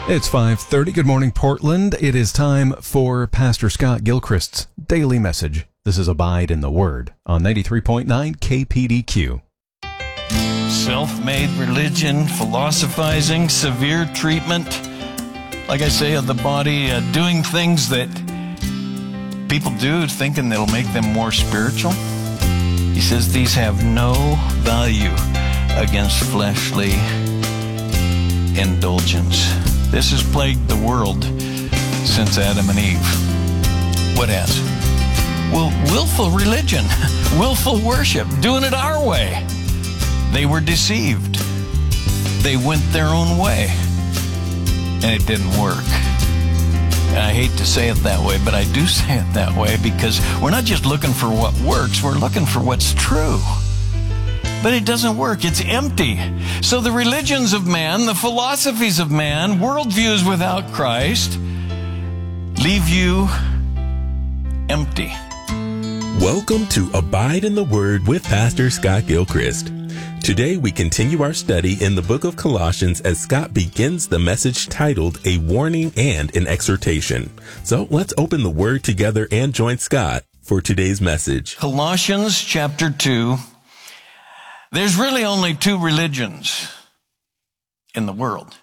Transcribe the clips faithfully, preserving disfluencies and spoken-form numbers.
It's five thirty. Good morning, Portland. It is time for Pastor Scott Gilchrist's daily message. This is Abide in the Word on ninety-three point nine K P D Q. Self-made religion, philosophizing, severe treatment, like I say, of the body, uh, doing things that people do thinking that'll make them more spiritual. He says these have no value against fleshly indulgence. This has plagued the world since Adam and Eve. What has? Well, willful religion, willful worship, doing it our way. They were deceived. They went their own way, and it didn't work. And I hate to say it that way, but I do say it that way because we're not just looking for what works, we're looking for what's true. But it doesn't work. It's empty. So the religions of man, the philosophies of man, worldviews without Christ leave you empty. Welcome to Abide in the Word with Pastor Scott Gilchrist. Today we continue our study in the book of Colossians as Scott begins the message titled A Warning and an Exhortation. So let's open the Word together and join Scott for today's message. Colossians chapter two. There's really only two religions in the world.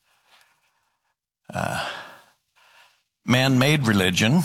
Uh, man-made religion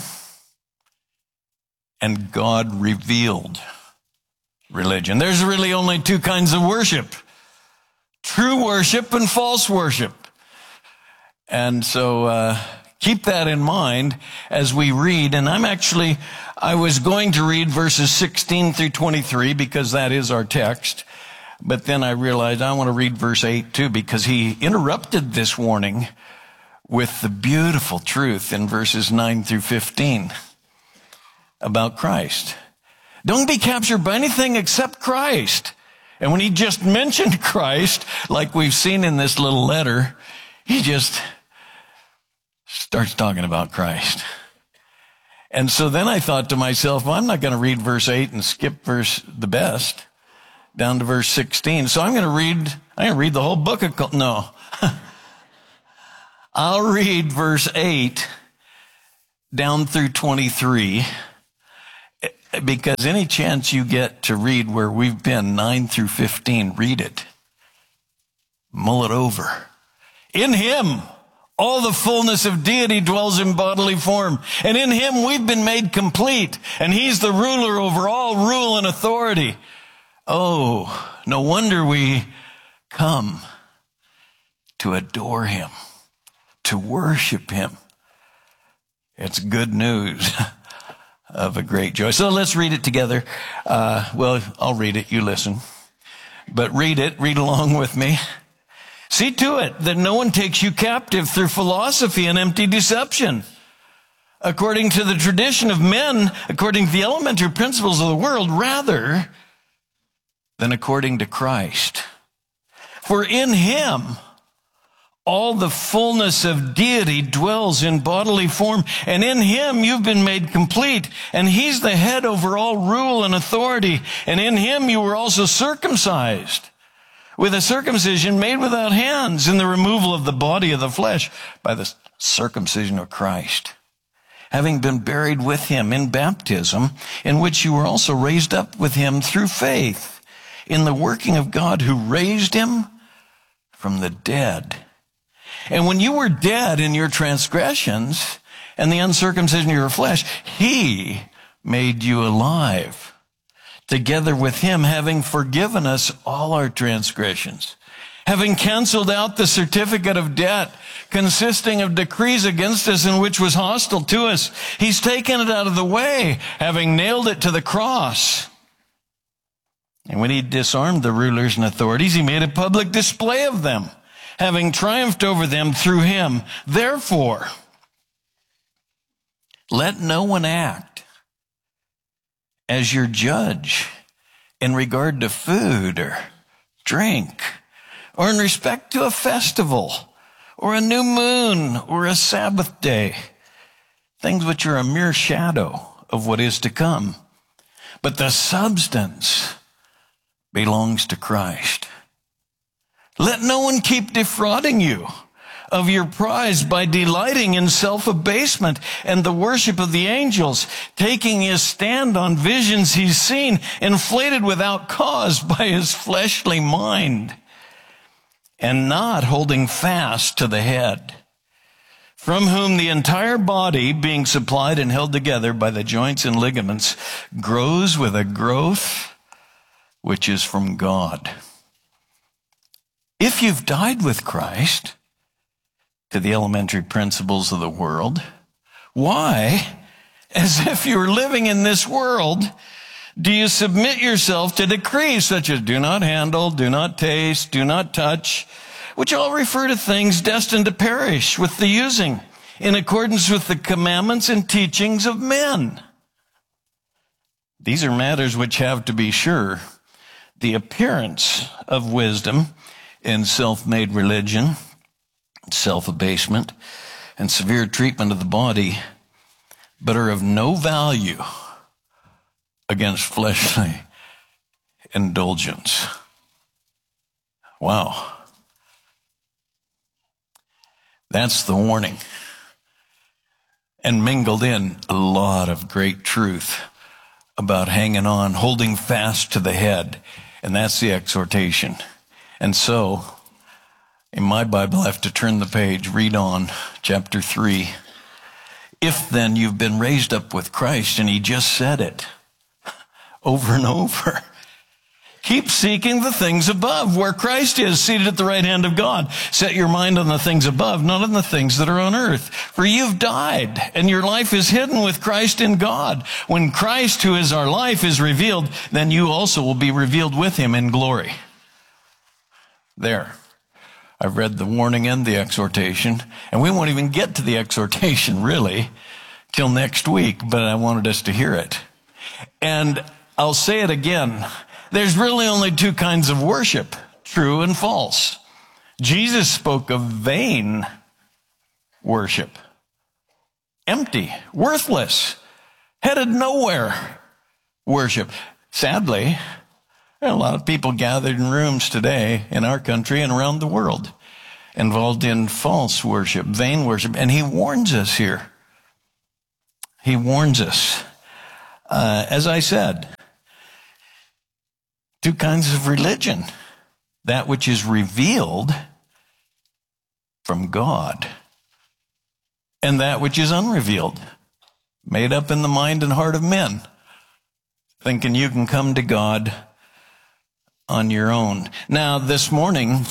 and God-revealed religion. There's really only two kinds of worship. True worship and false worship. And so uh, keep that in mind as we read. And I'm actually, I was going to read verses sixteen through twenty-three because that is our text. But then I realized I want to read verse eight too, because he interrupted this warning with the beautiful truth in verses nine through fifteen about Christ. Don't be captured by anything except Christ. And when he just mentioned Christ, like we've seen in this little letter, he just starts talking about Christ. And so then I thought to myself, well, I'm not going to read verse eight and skip verse the best down to verse sixteen. So I'm going to read, I'm going to read the whole book of, Col- no. I'll read verse eight down through twenty-three, because any chance you get to read where we've been, nine through fifteen, read it. Mull it over. In him, all the fullness of deity dwells in bodily form. And in him we've been made complete. And he's the ruler over all rule and authority. Oh, no wonder we come to adore him, to worship him. It's good news of a great joy. So let's read it together. Uh, well, I'll read it. You listen. But read it. Read along with me. See to it that no one takes you captive through philosophy and empty deception, according to the tradition of men, according to the elementary principles of the world, rather than according to Christ. For in him all the fullness of deity dwells in bodily form, and in him you've been made complete, and he's the head over all rule and authority, and in him you were also circumcised with a circumcision made without hands, in the removal of the body of the flesh by the circumcision of Christ, having been buried with him in baptism, in which you were also raised up with him through faith in the working of God who raised him from the dead. And when you were dead in your transgressions and the uncircumcision of your flesh, he made you alive together with him, having forgiven us all our transgressions, having canceled out the certificate of debt consisting of decrees against us and which was hostile to us. He's taken it out of the way, having nailed it to the cross. And when he disarmed the rulers and authorities, he made a public display of them, having triumphed over them through him. Therefore, let no one act as your judge in regard to food or drink, or in respect to a festival, or a new moon, or a Sabbath day, things which are a mere shadow of what is to come. But the substance belongs to Christ. Let no one keep defrauding you of your prize by delighting in self-abasement and the worship of the angels, taking his stand on visions he's seen, inflated without cause by his fleshly mind, and not holding fast to the head, from whom the entire body, being supplied and held together by the joints and ligaments, grows with a growth which is from God. If you've died with Christ to the elementary principles of the world, why, as if you were living in this world, do you submit yourself to decrees such as do not handle, do not taste, do not touch, which all refer to things destined to perish with the using, in accordance with the commandments and teachings of men? These are matters which have, to be sure, the appearance of wisdom in self-made religion, self-abasement, and severe treatment of the body, but are of no value against fleshly indulgence. Wow. That's the warning. And mingled in a lot of great truth about hanging on, holding fast to the head. And that's the exhortation. And so, in my Bible, I have to turn the page, read on, chapter three. If then you've been raised up with Christ, and he just said it over and over, keep seeking the things above, where Christ is, seated at the right hand of God. Set your mind on the things above, not on the things that are on earth. For you've died, and your life is hidden with Christ in God. When Christ, who is our life, is revealed, then you also will be revealed with him in glory. There. I've read the warning and the exhortation, and we won't even get to the exhortation, really, till next week, but I wanted us to hear it. And I'll say it again. There's really only two kinds of worship, true and false. Jesus spoke of vain worship. Empty, worthless, headed nowhere worship. Sadly, there are a lot of people gathered in rooms today in our country and around the world involved in false worship, vain worship. And he warns us here. He warns us. Uh, as I said, two kinds of religion. That which is revealed from God, and that which is unrevealed, made up in the mind and heart of men, thinking you can come to God on your own. Now, this morning,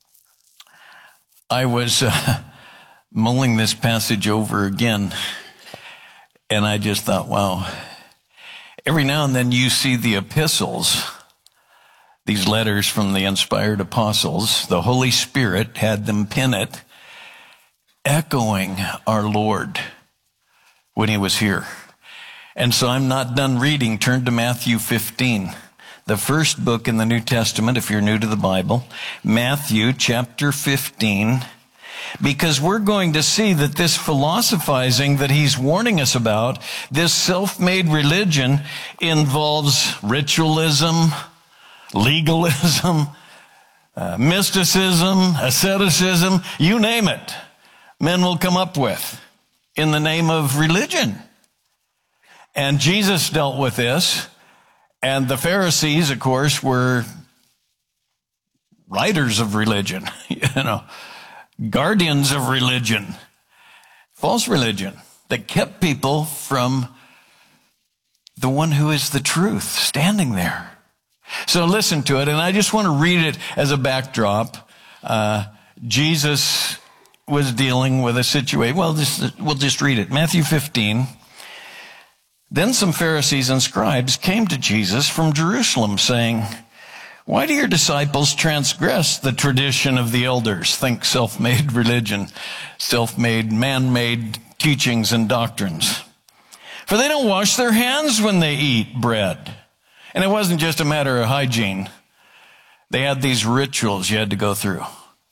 I was uh, mulling this passage over again, and I just thought, wow, every now and then you see the epistles, these letters from the inspired apostles. The Holy Spirit had them pin it, echoing our Lord when he was here. And so I'm not done reading. Turn to Matthew fifteen. The first book in the New Testament, if you're new to the Bible, Matthew chapter fifteen, because we're going to see that this philosophizing that he's warning us about, this self-made religion, involves ritualism, legalism, uh, mysticism, asceticism, you name it, men will come up with in the name of religion. And Jesus dealt with this. And the Pharisees, of course, were writers of religion, you know, guardians of religion, false religion that kept people from the one who is the truth standing there. So listen to it, and I just want to read it as a backdrop. Uh, Jesus was dealing with a situation. Well, this, we'll just read it. Matthew fifteen. Then some Pharisees and scribes came to Jesus from Jerusalem, saying, why do your disciples transgress the tradition of the elders? Think self-made religion, self-made, man-made teachings and doctrines. For they don't wash their hands when they eat bread. And it wasn't just a matter of hygiene. They had these rituals you had to go through.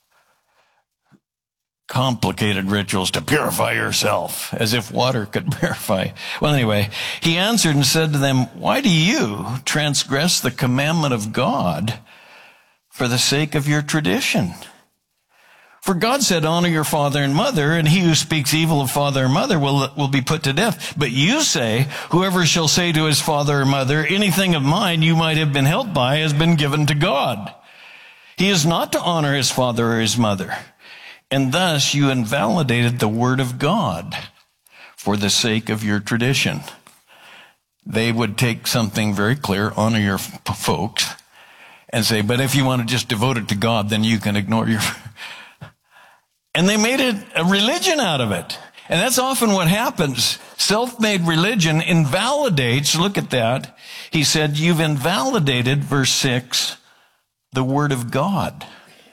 Complicated rituals to purify yourself, as if water could purify. Well, anyway, he answered and said to them, why do you transgress the commandment of God for the sake of your tradition? For God said, honor your father and mother, and he who speaks evil of father or mother will, will be put to death. But you say, whoever shall say to his father or mother, anything of mine you might have been helped by has been given to God. He is not to honor his father or his mother. And thus you invalidated the word of God for the sake of your tradition. They would take something very clear, honor your f- folks, and say, but if you want to just devote it to God, then you can ignore your... And they made it a religion out of it. And that's often what happens. Self-made religion invalidates, look at that. He said, you've invalidated, verse six, the word of God.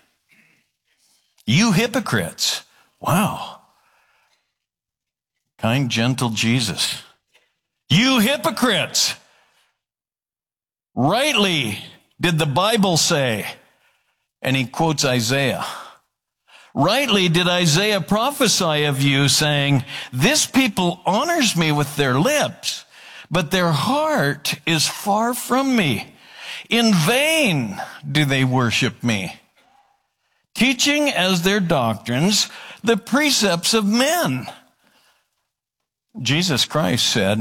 You hypocrites. Wow. Kind, gentle Jesus. You hypocrites. Rightly did the Bible say, and he quotes Isaiah. Rightly did Isaiah prophesy of you, saying, this people honors me with their lips, but their heart is far from me. In vain do they worship me, teaching as their doctrines the precepts of men. Jesus Christ said,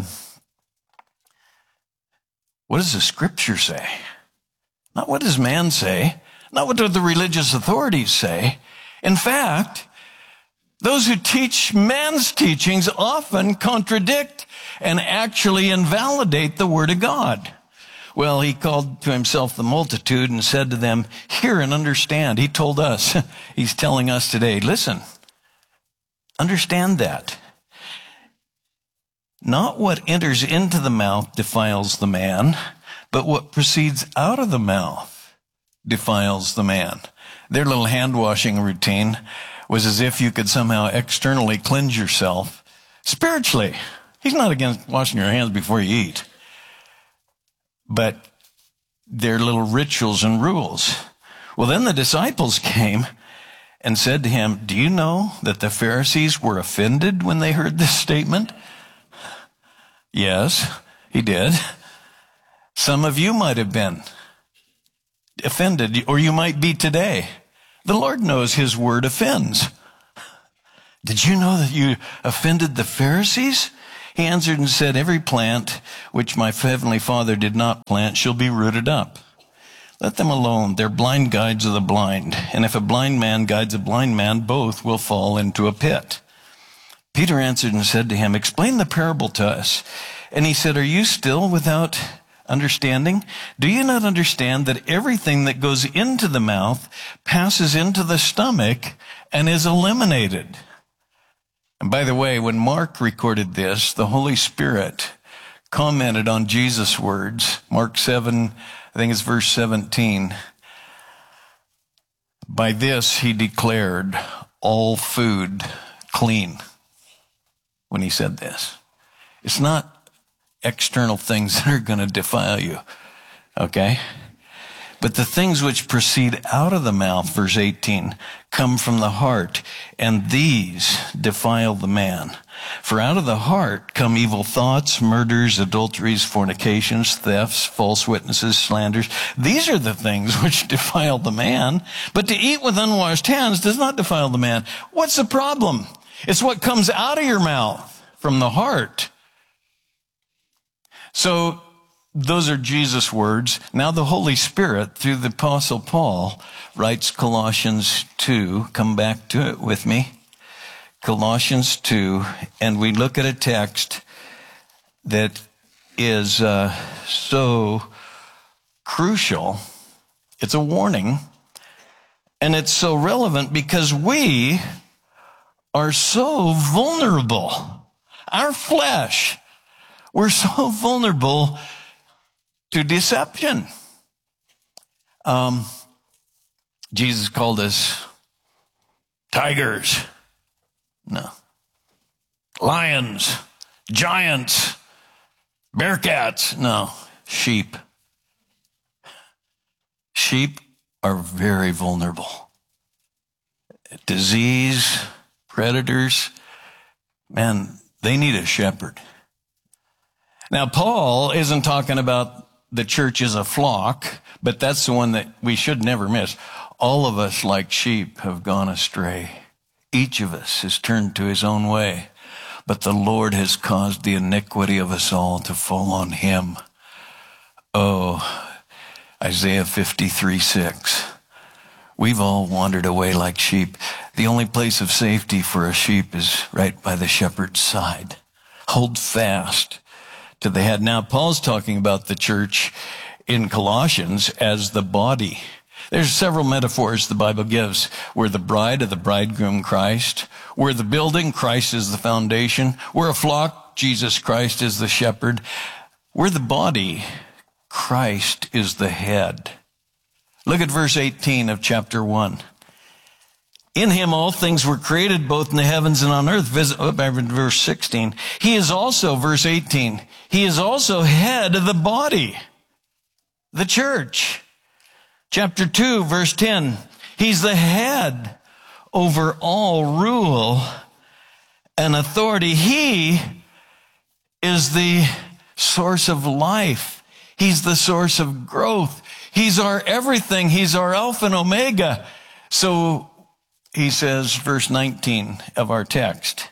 what does the scripture say? Not what does man say, not what do the religious authorities say. In fact, those who teach man's teachings often contradict and actually invalidate the word of God. Well, he called to himself the multitude and said to them, hear and understand. He told us, he's telling us today, listen, understand that. Not what enters into the mouth defiles the man, but what proceeds out of the mouth defiles the man. Their little hand washing routine was as if you could somehow externally cleanse yourself spiritually. He's not against washing your hands before you eat, but they're little rituals and rules. Well, then the disciples came and said to him, do you know that the Pharisees were offended when they heard this statement? Yes, he did. Some of you might have been offended, or you might be today. The Lord knows his word offends. Did you know that you offended the Pharisees? He answered and said, every plant which my heavenly Father did not plant shall be rooted up. Let them alone. They're blind guides of the blind. And if a blind man guides a blind man, both will fall into a pit. Peter answered and said to him, explain the parable to us. And he said, are you still without understanding? Do you not understand that everything that goes into the mouth passes into the stomach and is eliminated? And by the way, when Mark recorded this, the Holy Spirit commented on Jesus' words. Mark seven, I think it's verse seventeen. By this he declared all food clean when he said this. It's not external things that are going to defile you, okay? But the things which proceed out of the mouth, verse eighteen, come from the heart, and these defile the man. For out of the heart come evil thoughts, murders, adulteries, fornications, thefts, false witnesses, slanders. These are the things which defile the man. But to eat with unwashed hands does not defile the man. What's the problem? It's what comes out of your mouth from the heart. So those are Jesus' words. Now the Holy Spirit, through the Apostle Paul, writes Colossians two. Come back to it with me. Colossians two. And we look at a text that is uh, so crucial. It's a warning. And it's so relevant because we are so vulnerable. Our flesh, we're so vulnerable to deception. Um, Jesus called us tigers. No. Lions, giants, bearcats. No. Sheep. Sheep are very vulnerable. Disease, predators, man, they need a shepherd. Now, Paul isn't talking about the church as a flock, but that's the one that we should never miss. All of us, like sheep, have gone astray. Each of us has turned to his own way, but the Lord has caused the iniquity of us all to fall on him. Oh, Isaiah fifty-three six. We've all wandered away like sheep. The only place of safety for a sheep is right by the shepherd's side. Hold fast to the head. Now, Paul's talking about the church in Colossians as the body. There's several metaphors the Bible gives. We're the bride of the bridegroom, Christ. We're the building, Christ is the foundation. We're a flock, Jesus Christ is the shepherd. We're the body, Christ is the head. Look at verse eighteen of chapter one. In him all things were created, both in the heavens and on earth. Visit, oh, verse sixteen. He is also, verse eighteen, he is also head of the body, the church. Chapter two, verse ten. He's the head over all rule and authority. He is the source of life. He's the source of growth. He's our everything. He's our Alpha and Omega. So he says, verse nineteen of our text,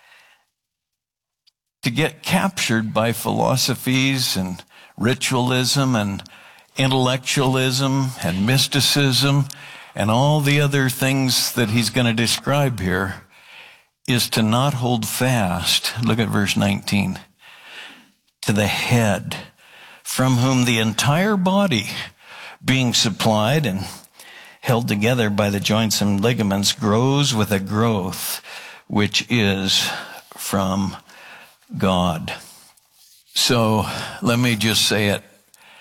to get captured by philosophies and ritualism and intellectualism and mysticism and all the other things that he's going to describe here is to not hold fast. Look at verse nineteen. To the head, from whom the entire body, being supplied and held together by the joints and ligaments, grows with a growth which is from God. So let me just say it.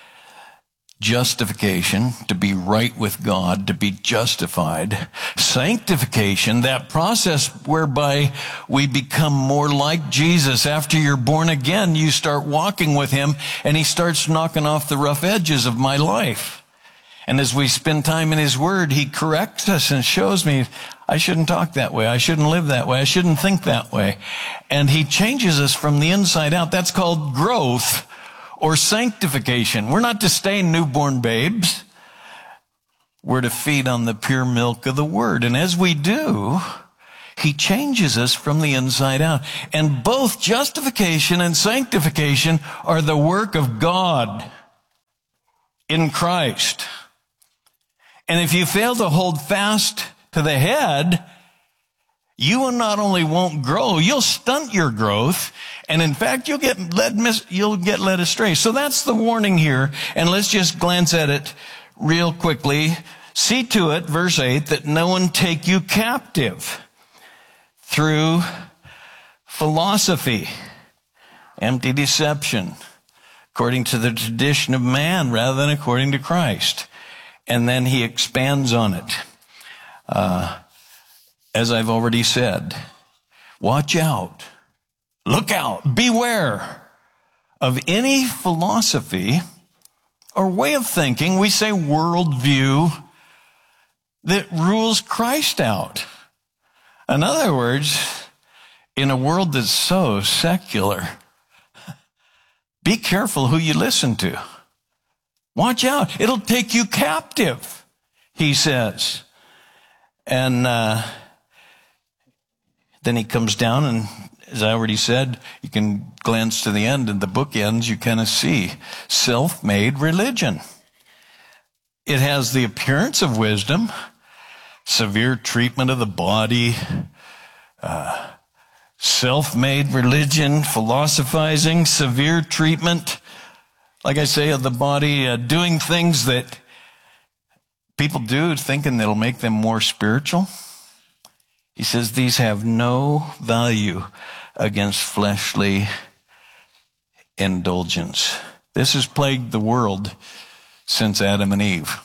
Justification, to be right with God, to be justified. Sanctification, that process whereby we become more like Jesus. After you're born again, you start walking with him, and he starts knocking off the rough edges of my life. And as we spend time in his word, he corrects us and shows me, I shouldn't talk that way. I shouldn't live that way. I shouldn't think that way. And he changes us from the inside out. That's called growth or sanctification. We're not to stay newborn babes. We're to feed on the pure milk of the word. And as we do, he changes us from the inside out. And both justification and sanctification are the work of God in Christ. And if you fail to hold fast to the head, you not only won't grow, you'll stunt your growth. And in fact, you'll get led, mis- you'll get led astray. So that's the warning here. And let's just glance at it real quickly. See to it, verse eight, that no one take you captive through philosophy, empty deception, according to the tradition of man rather than according to Christ. And then he expands on it. Uh, as I've already said, watch out. Look out, beware of any philosophy or way of thinking, we say worldview, that rules Christ out. In other words, in a world that's so secular, be careful who you listen to. Watch out, it'll take you captive, he says. And uh, then he comes down and, as I already said, you can glance to the end and the book ends, you kind of see self-made religion. It has the appearance of wisdom, severe treatment of the body, uh, self-made religion, philosophizing, severe treatment, like I say, of the body, uh, doing things that people do thinking it'll make them more spiritual. He says these have no value against fleshly indulgence. This has plagued the world since Adam and Eve.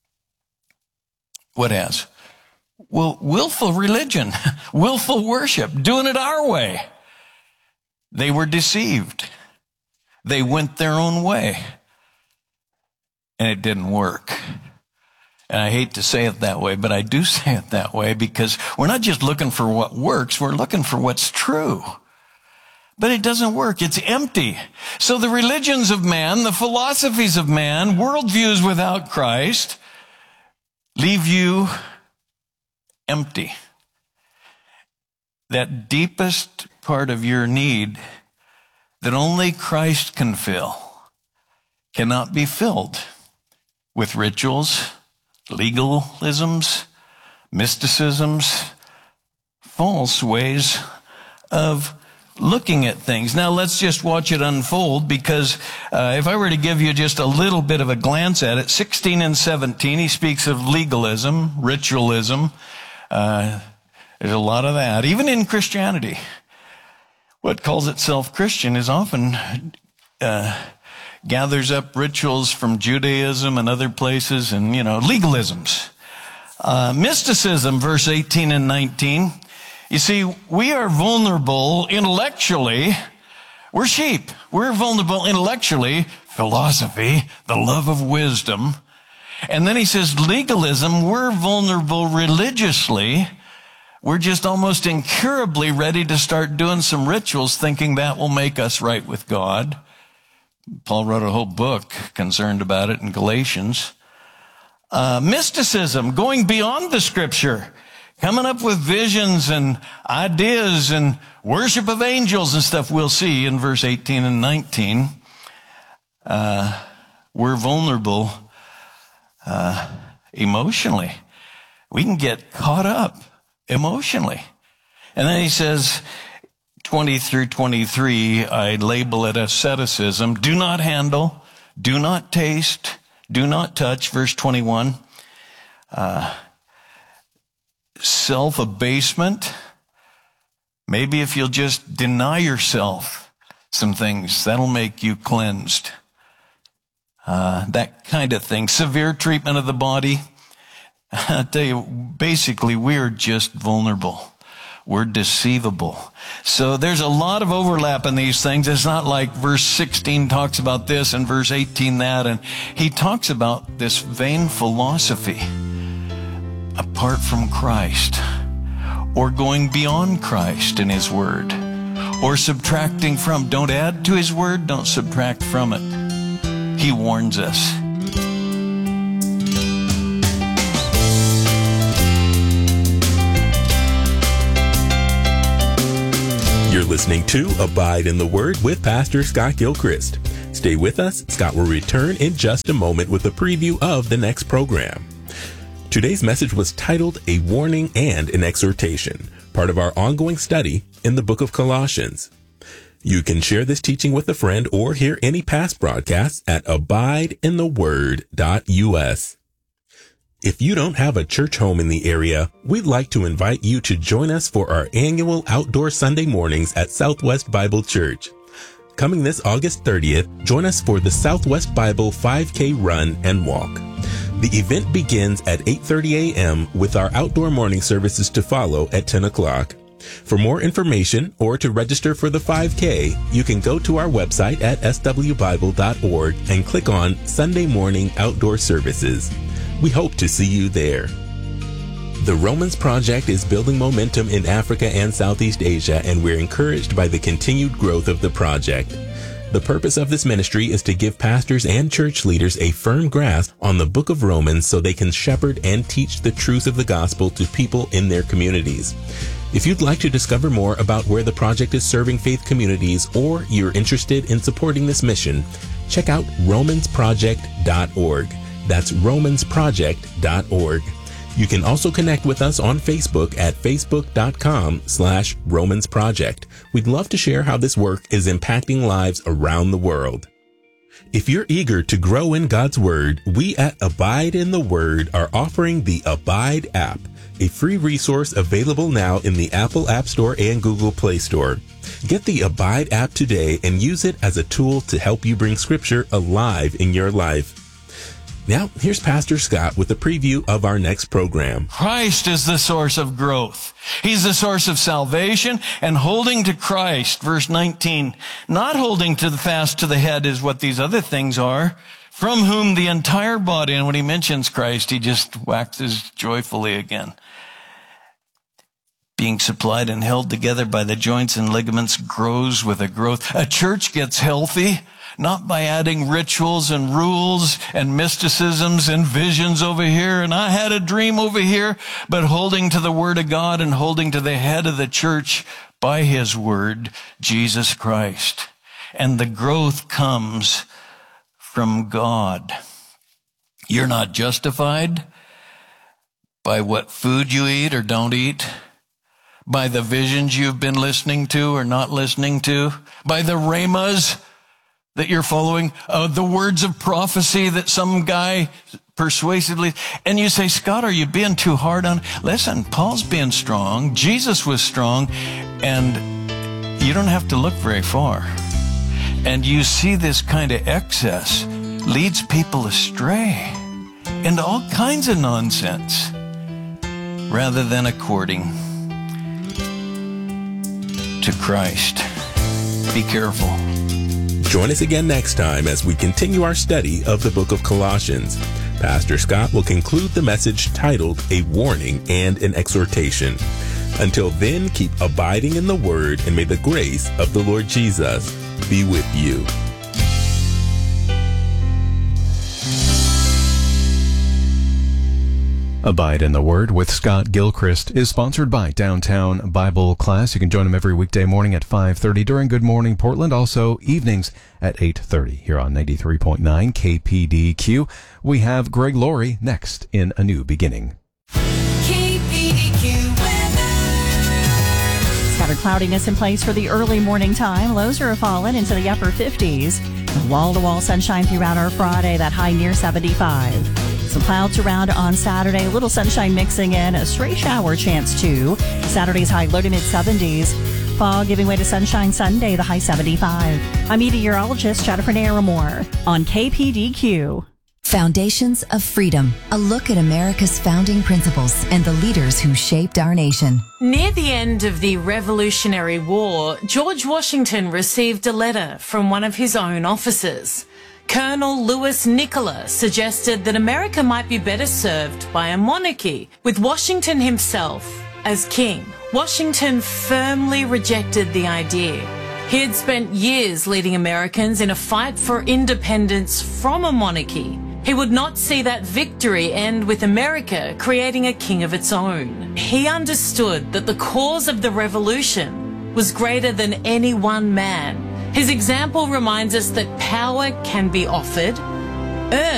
What has? Well, willful religion, willful worship, doing it our way. They were deceived. They went their own way. And it didn't work. And I hate to say it that way, but I do say it that way because we're not just looking for what works, we're looking for what's true. But it doesn't work. It's empty. So the religions of man, the philosophies of man, worldviews without Christ, leave you empty. That deepest part of your need that only Christ can fill cannot be filled with rituals, legalisms, mysticisms, false ways of looking at things. Now let's just watch it unfold, because uh, if I were to give you just a little bit of a glance at it, sixteen and seventeen, he speaks of legalism, ritualism. Uh, there's a lot of that, even in Christianity. What calls itself Christian is often uh, gathers up rituals from Judaism and other places, and, you know, legalisms. Uh, mysticism, verse eighteen and nineteen. You see, we are vulnerable intellectually. We're sheep. We're vulnerable intellectually. Philosophy, the love of wisdom. And then he says legalism, we're vulnerable religiously. We're just almost incurably ready to start doing some rituals, thinking that will make us right with God. Paul wrote a whole book concerned about it in Galatians. Uh, mysticism, going beyond the scripture, coming up with visions and ideas and worship of angels and stuff we'll see in verse eighteen and nineteen. Uh, we're vulnerable uh, emotionally. We can get caught up emotionally. And then he says, twenty through twenty-three, I label it asceticism. Do not handle, do not taste, do not touch. Verse twenty-one, uh, self-abasement. Maybe if you'll just deny yourself some things, that'll make you cleansed. Uh, that kind of thing. Severe treatment of the body. I tell you, basically, we're just vulnerable. We're deceivable. So there's a lot of overlap in these things. It's not like verse sixteen talks about this and verse eighteen that. And he talks about this vain philosophy apart from Christ, or going beyond Christ in his word, or subtracting from. Don't add to his word, don't subtract from it. He warns us. You're listening to Abide in the Word with Pastor Scott Gilchrist. Stay with us. Scott will return in just a moment with a preview of the next program. Today's message was titled A Warning and an Exhortation, part of our ongoing study in the book of Colossians. You can share this teaching with a friend or hear any past broadcasts at abide in the word dot U S. If you don't have a church home in the area, we'd like to invite you to join us for our annual outdoor Sunday mornings at Southwest Bible Church. Coming this August thirtieth, join us for the Southwest Bible five K Run and Walk. The event begins at eight thirty a.m. with our outdoor morning services to follow at ten o'clock. For more information or to register for the five K, you can go to our website at s w bible dot org and click on Sunday Morning Outdoor Services. We hope to see you there. The Romans Project is building momentum in Africa and Southeast Asia, and we're encouraged by the continued growth of the project. The purpose of this ministry is to give pastors and church leaders a firm grasp on the book of Romans so they can shepherd and teach the truth of the gospel to people in their communities. If you'd like to discover more about where the project is serving faith communities, or you're interested in supporting this mission, check out romans project dot org. That's romans project dot org. You can also connect with us on Facebook at facebook dot com slash romans project. We'd love to share how this work is impacting lives around the world. If you're eager to grow in God's Word, we at Abide in the Word are offering the Abide app, a free resource available now in the Apple App Store and Google Play Store. Get the Abide app today and use it as a tool to help you bring Scripture alive in your life. Now, here's Pastor Scott with a preview of our next program. Christ is the source of growth. He's the source of salvation, and holding to Christ, verse nineteen, not holding to the fast to the head is what these other things are, from whom the entire body, and when he mentions Christ, he just waxes joyfully again, being supplied and held together by the joints and ligaments, grows with a growth. A church gets healthy not by adding rituals and rules and mysticisms and visions over here, and I had a dream over here, but holding to the Word of God and holding to the head of the church by His Word, Jesus Christ. And the growth comes from God. You're not justified by what food you eat or don't eat, by the visions you've been listening to or not listening to, by the rhemas that you're following, uh, the words of prophecy that some guy persuasively, and you say, Scott, are you being too hard on? Listen, Paul's being strong. Jesus was strong, and you don't have to look very far. And you see this kind of excess leads people astray into all kinds of nonsense rather than according to Christ. Be careful. Join us again next time as we continue our study of the book of Colossians. Pastor Scott will conclude the message titled A Warning and an Exhortation. Until then, keep abiding in the Word, and may the grace of the Lord Jesus be with you. Abide in the Word with Scott Gilchrist is sponsored by Downtown Bible Class. You can join them every weekday morning at five thirty during Good Morning Portland, also evenings at eight thirty here on ninety-three point nine K P D Q. We have Greg Laurie next in A New Beginning. K P D Q weather. Scattered cloudiness in place for the early morning time. Lows are falling into the upper fifties. Wall-to-wall sunshine throughout our Friday, that high near seventy-five. Some clouds around on Saturday, a little sunshine mixing in, a stray shower chance too. Saturday's high low to mid seventies. Fog giving way to sunshine Sunday, the high seventy-five. I'm meteorologist Jennifer Naramore on K P D Q. Foundations of Freedom, a look at America's founding principles and the leaders who shaped our nation. Near the end of the Revolutionary War, George Washington received a letter from one of his own officers. Colonel Lewis Nicola suggested that America might be better served by a monarchy, with Washington himself as king. Washington firmly rejected the idea. He had spent years leading Americans in a fight for independence from a monarchy. He would not see that victory end with America creating a king of its own. He understood that the cause of the revolution was greater than any one man. His example reminds us that power can be offered, earned,